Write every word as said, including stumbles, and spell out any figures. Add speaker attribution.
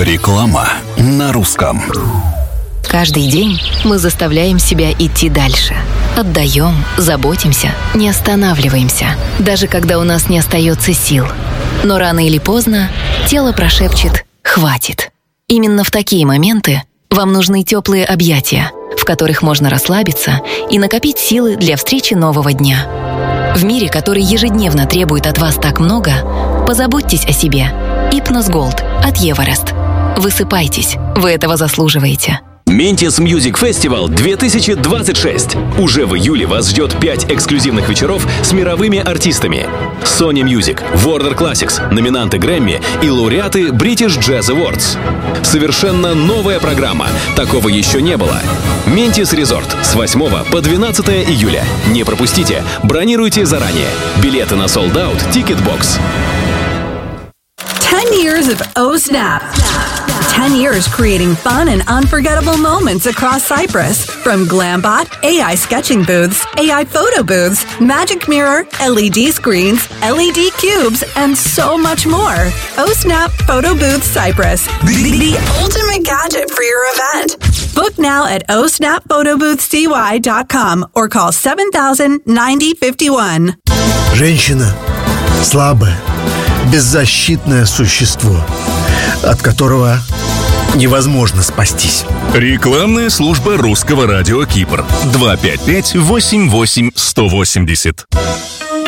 Speaker 1: Реклама на русском.
Speaker 2: Каждый день мы заставляем себя идти дальше. Отдаем, заботимся, не останавливаемся, даже когда у нас не остается сил. Но рано или поздно тело прошепчет «хватит». Именно в такие моменты вам нужны теплые объятия, в которых можно расслабиться и накопить силы для встречи нового дня. В мире, который ежедневно требует от вас так много, позаботьтесь о себе. Hypnos Gold от Everest. Высыпайтесь, вы этого заслуживаете.
Speaker 3: Mentis Music Festival две тысячи двадцать шесть. Уже в июле вас ждет пять эксклюзивных вечеров с мировыми артистами. Sony Music, Warner Classics, номинанты Грэмми и лауреаты British Jazz Awards. Совершенно новая программа. Такого еще не было. Mentis Resort с восьмого по двенадцатое июля. Не пропустите. Бронируйте заранее. Билеты на Sold Out Ticketbox.
Speaker 4: ten years of Oh Snap. ten years creating fun and unforgettable moments across Cyprus. From Glambot, A I sketching booths, A I photo booths, magic mirror, L E D screens, L E D cubes, and so much more. Oh Snap Photo Booth Cyprus. The, the ultimate gadget for your event. Book now at oh snap photo booth c y dot com or call seven thousand ninety fifty-one.
Speaker 5: Женщина слабая, беззащитное существо, от которого невозможно спастись.
Speaker 6: Рекламная служба русского радио Кипр. два пять пять восемь восемь сто восемьдесят.